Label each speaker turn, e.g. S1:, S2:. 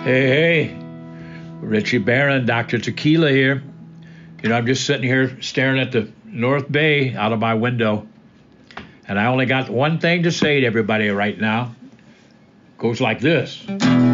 S1: Hey, hey, Richie Barron, Dr. Tequila here. I'm just sitting here staring at the North Bay out of my window, and I only got one thing to say to everybody right now. Goes like this.